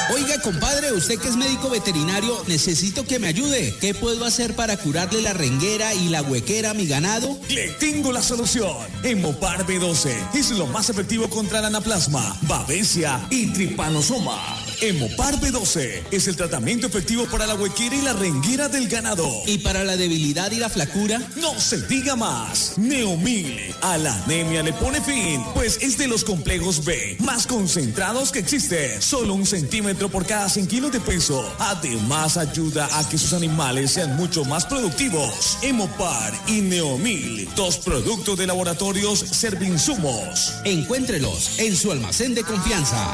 Oiga, compadre, usted que es médico veterinario, necesito que me ayude. ¿Qué puedo hacer para curarle la renguera y la huequera a mi ganado? Le tengo la solución. Hemopar B12 es lo más efectivo contra la anaplasma, babesia y tripanosoma. Hemopar B12 es el tratamiento efectivo para la huequera y la renguera del ganado. ¿Y para la debilidad y la flacura? No se diga más. Neomil a la anemia le pone fin, pues es de los complejos B más concentrados que existen. Solo 1 centímetro por cada 100 kilos de peso. Además ayuda a que sus animales sean mucho más productivos. Hemopar y Neomil, 2 productos de laboratorios Servinsumos. Encuéntrelos en su almacén de confianza.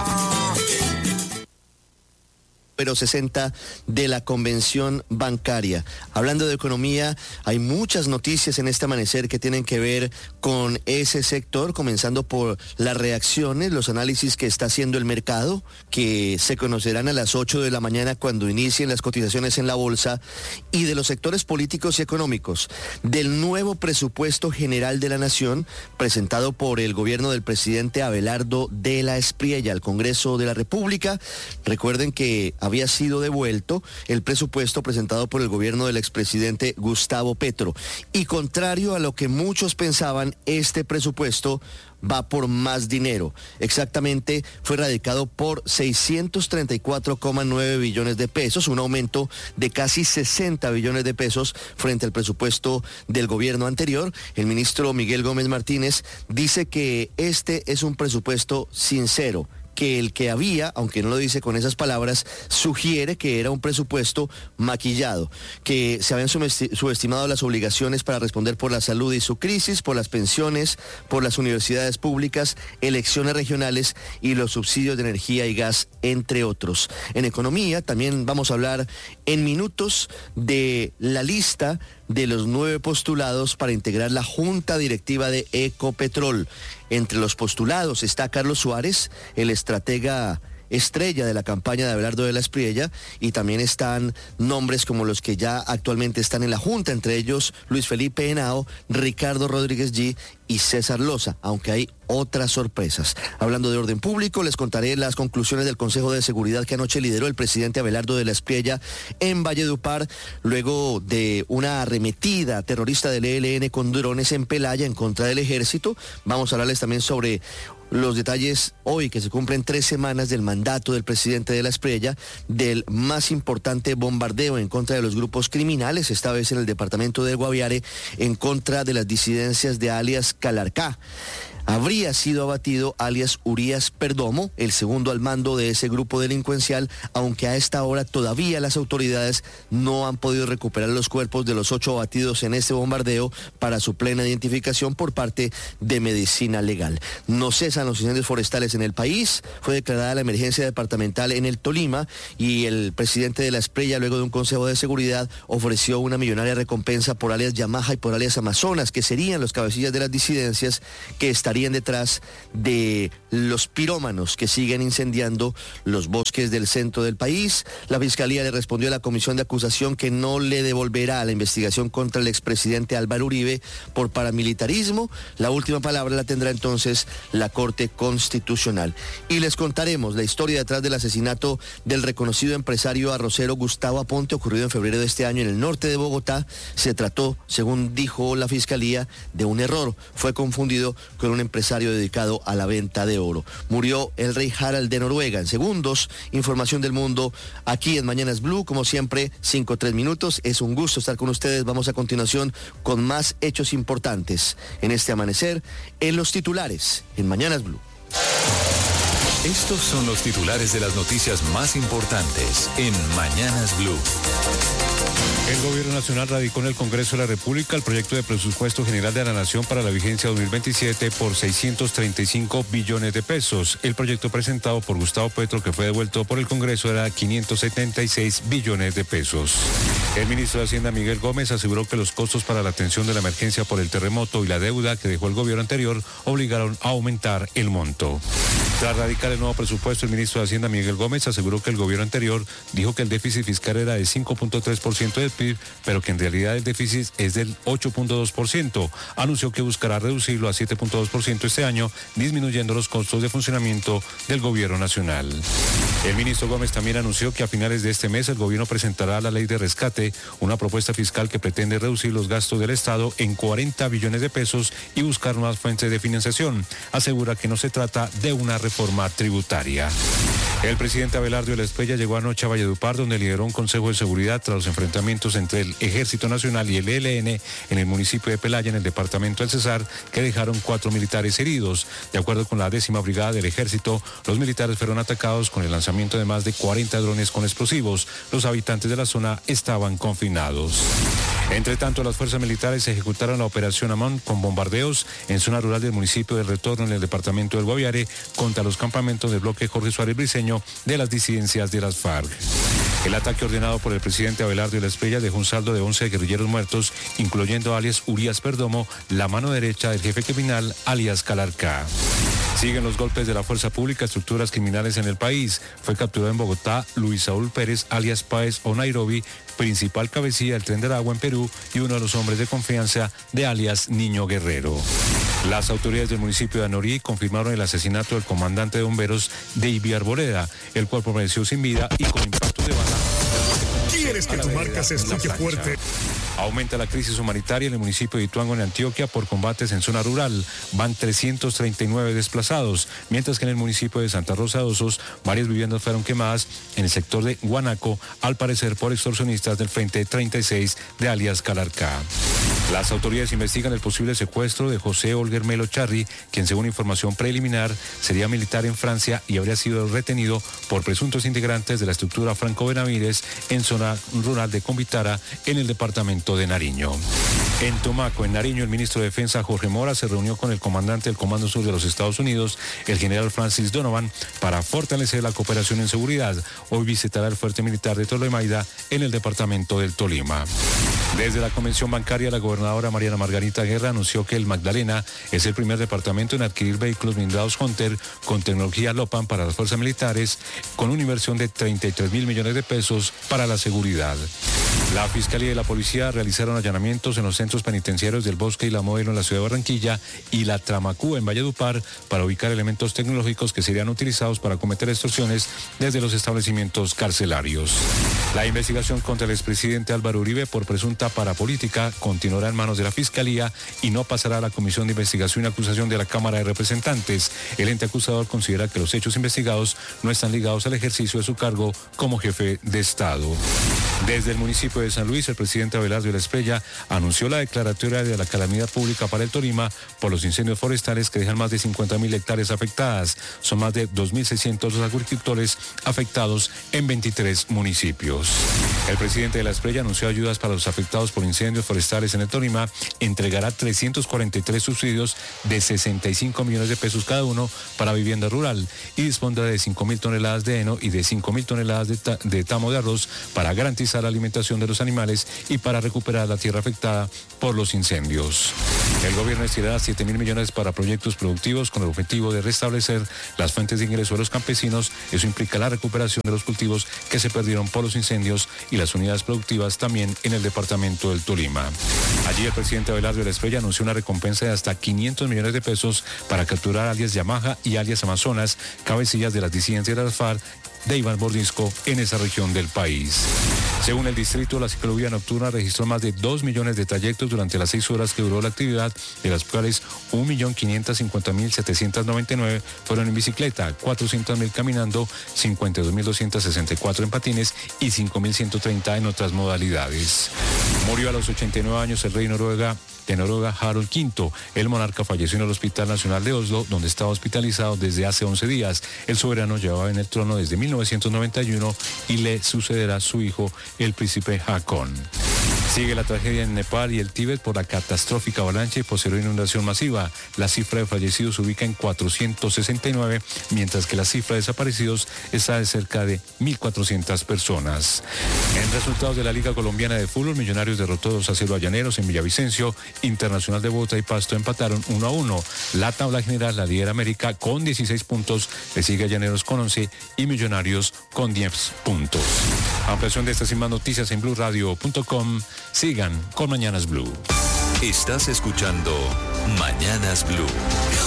Número 60 de la Convención Bancaria. Hablando de economía, hay muchas noticias en este amanecer que tienen que ver con ese sector, comenzando por las reacciones, los análisis que está haciendo el mercado, que se conocerán a las 8 de la mañana cuando inicien las cotizaciones en la bolsa, y de los sectores políticos y económicos, del nuevo presupuesto general de la Nación, presentado por el gobierno del presidente Abelardo de la Espriella al Congreso de la República. Recuerden que había sido devuelto el presupuesto presentado por el gobierno del expresidente Gustavo Petro. Y contrario a lo que muchos pensaban, este presupuesto va por más dinero. Exactamente, fue radicado por 634,9 billones de pesos, un aumento de casi 60 billones de pesos frente al presupuesto del gobierno anterior. El ministro Miguel Gómez Martínez dice que este es un presupuesto sincero, que el que había, aunque no lo dice con esas palabras, sugiere que era un presupuesto maquillado, que se habían subestimado las obligaciones para responder por la salud y su crisis, por las pensiones, por las universidades públicas, elecciones regionales y los subsidios de energía y gas, entre otros. En economía también vamos a hablar en minutos de la lista de los 9 postulados para integrar la junta directiva de Ecopetrol. Entre los postulados está Carlos Suárez, el estratega estrella de la campaña de Abelardo de la Espriella, y también están nombres como los que ya actualmente están en la Junta, entre ellos Luis Felipe Henao, Ricardo Rodríguez G y César Loza, aunque hay otras sorpresas. Hablando de orden público, les contaré las conclusiones del Consejo de Seguridad que anoche lideró el presidente Abelardo de la Espriella en Valledupar, luego de una arremetida terrorista del ELN con drones en Pelaya en contra del ejército. Vamos a hablarles también sobre los detalles hoy que se cumplen 3 semanas del mandato del presidente de la Espriella, del más importante bombardeo en contra de los grupos criminales, esta vez en el departamento del Guaviare, en contra de las disidencias de alias Calarcá. Habría sido abatido alias Urias Perdomo, el segundo al mando de ese grupo delincuencial, aunque a esta hora todavía las autoridades no han podido recuperar los cuerpos de los 8 abatidos en este bombardeo para su plena identificación por parte de Medicina Legal. No cesan los incendios forestales en el país, fue declarada la emergencia departamental en el Tolima y el presidente de la Espriella, luego de un consejo de seguridad, ofreció una millonaria recompensa por alias Yamaha y por alias Amazonas, que serían los cabecillas de las disidencias que estarían detrás de los pirómanos que siguen incendiando los bosques del centro del país. La Fiscalía le respondió a la comisión de acusación que no le devolverá la investigación contra el expresidente Álvaro Uribe por paramilitarismo. La última palabra la tendrá entonces la Corte Constitucional. Y les contaremos la historia detrás del asesinato del reconocido empresario arrocero Gustavo Aponte, ocurrido en febrero de este año en el norte de Bogotá. Se trató, según dijo la Fiscalía, de un error. Fue confundido con un empresario dedicado a la venta de oro. Murió el rey Harald de Noruega. En segundos, información del mundo aquí en Mañanas Blue, como siempre, 5-3 minutos. Es un gusto estar con ustedes. Vamos a continuación con más hechos importantes en este amanecer, en los titulares, en Mañanas Blue. Estos son los titulares de las noticias más importantes en Mañanas Blue. El Gobierno Nacional radicó en el Congreso de la República el proyecto de presupuesto general de la Nación para la vigencia 2027 por 635 billones de pesos. El proyecto presentado por Gustavo Petro, que fue devuelto por el Congreso, era 576 billones de pesos. El ministro de Hacienda, Miguel Gómez, aseguró que los costos para la atención de la emergencia por el terremoto y la deuda que dejó el gobierno anterior obligaron a aumentar el monto. Tras radicar el nuevo presupuesto, el ministro de Hacienda, Miguel Gómez, aseguró que el gobierno anterior dijo que el déficit fiscal era de 5.3% del PIB, pero que en realidad el déficit es del 8.2%. Anunció que buscará reducirlo a 7.2% este año, disminuyendo los costos de funcionamiento del gobierno nacional. El ministro Gómez también anunció que a finales de este mes el gobierno presentará la ley de rescate, una propuesta fiscal que pretende reducir los gastos del Estado en 40 billones de pesos y buscar nuevas fuentes de financiación. Asegura que no se trata de una reforma tributaria. El presidente Abelardo de la Espriella llegó anoche a Valledupar, donde lideró un consejo de seguridad tras los enfrentamientos entre el Ejército Nacional y el ELN en el municipio de Pelaya, en el departamento del Cesar, que dejaron 4 militares heridos. De acuerdo con la 10ª Brigada del Ejército, los militares fueron atacados con el lanzamiento de más de 40 drones con explosivos. Los habitantes de la zona estaban confinados. Entre tanto, las fuerzas militares ejecutaron la operación Amón con bombardeos en zona rural del municipio del Retorno, en el departamento del Guaviare, contra los campamentos del bloque Jorge Suárez Briceño de las disidencias de las FARC. El ataque ordenado por el presidente Abelardo de la Espriella dejó un saldo de 11 guerrilleros muertos, incluyendo alias Urias Perdomo, la mano derecha del jefe criminal alias Calarcá. Siguen los golpes de la fuerza pública a estructuras criminales en el país. Fue capturado en Bogotá Luis Saúl Pérez, alias Páez o Nairobi, principal cabecilla del Tren del Agua en Perú y uno de los hombres de confianza de alias Niño Guerrero. Las autoridades del municipio de Anorí confirmaron el asesinato del comandante de bomberos David Arboleda, el cual permaneció sin vida y con impacto de bala. ¿Quieres que tu marca se escuche fuerte? Aumenta la crisis humanitaria en el municipio de Ituango, en Antioquia, por combates en zona rural. Van 339 desplazados, mientras que en el municipio de Santa Rosa de Osos, varias viviendas fueron quemadas en el sector de Guanaco, al parecer por extorsionistas del Frente 36 de alias Calarcá. Las autoridades investigan el posible secuestro de José Olguer Melo Charri, quien según información preliminar sería militar en Francia y habría sido retenido por presuntos integrantes de la estructura Franco Benavides en zona rural de Convitara, en el departamento de Nariño. En Tumaco, en Nariño, el ministro de Defensa Jorge Mora se reunió con el comandante del Comando Sur de los Estados Unidos, el general Francis Donovan, para fortalecer la cooperación en seguridad. Hoy visitará el fuerte militar de Tolemaida, en el departamento del Tolima. Desde la Convención Bancaria, la gobernadora Mariana Margarita Guerra anunció que el Magdalena es el primer departamento en adquirir vehículos blindados Hunter con tecnología LOPAN para las fuerzas militares, con una inversión de 33.000 millones de pesos para la seguridad. La Fiscalía y la Policía realizaron allanamientos en los centros penitenciarios del Bosque y la Modelo en la ciudad de Barranquilla y la Tramacú en Valledupar para ubicar elementos tecnológicos que serían utilizados para cometer extorsiones desde los establecimientos carcelarios. La investigación contra el expresidente Álvaro Uribe por presunta parapolítica continuará en manos de la Fiscalía y no pasará a la Comisión de Investigación y Acusación de la Cámara de Representantes. El ente acusador considera que los hechos investigados no están ligados al ejercicio de su cargo como jefe de Estado. Desde el municipio de San Luis, el presidente Abelardo de la Espriella anunció la declaratoria de la calamidad pública para el Tolima por los incendios forestales que dejan más de 50.000 hectáreas afectadas. Son más de 2.600 los agricultores afectados en 23 municipios. El presidente de la Espriella anunció ayudas para los afectados por incendios forestales en el Tolima. Entregará 343 subsidios de 65 millones de pesos cada uno para vivienda rural y dispondrá de 5.000 toneladas de heno y de 5.000 toneladas de tamo de arroz para garantizar la alimentación de los animales y para recuperar la tierra afectada por los incendios. El gobierno destinará 7.000 millones para proyectos productivos con el objetivo de restablecer las fuentes de ingreso de los campesinos. Eso implica la recuperación de los cultivos que se perdieron por los incendios y las unidades productivas también en el departamento del Tolima. Allí el presidente Abelardo de la Espriella anunció una recompensa de hasta 500 millones de pesos para capturar alias Yamaha y alias Amazonas, cabecillas de las disidencias de las FARC de Iván Mordisco en esa región del país. Según el distrito, la ciclovía nocturna registró más de 2 millones de trayectos durante las 6 horas que duró la actividad, de las cuales 1.550.799 fueron en bicicleta, 400.000 caminando, 52.264 en patines y 5.130 en otras modalidades. Murió a los 89 años el rey de Noruega, Harald V. El monarca falleció en el Hospital Nacional de Oslo, donde estaba hospitalizado desde hace 11 días. El soberano llevaba en el trono desde 1991 y le sucederá su hijo, el príncipe Haakon. Sigue la tragedia en Nepal y el Tíbet por la catastrófica avalancha y posterior inundación masiva. La cifra de fallecidos se ubica en 469, mientras que la cifra de desaparecidos está de cerca de 1.400 personas. En resultados de la Liga Colombiana de Fútbol, Millonarios derrotó 2-0 a Llaneros en Villavicencio. Internacional de Bogotá y Pasto empataron 1-1. La tabla general la lidera América con 16 puntos, le sigue a Llaneros con 11 y Millonarios con 10 puntos. Ampliación de estas y más noticias en blueradio.com. Sigan con Mañanas Blue. Estás escuchando Mañanas Blue.